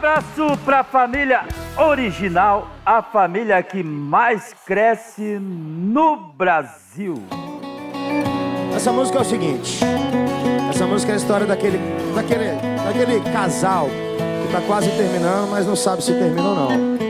abraço pra família original, a família que mais cresce no Brasil. Essa música é o seguinte. Essa música é a história daquele casal que tá quase terminando, mas não sabe se terminou ou não.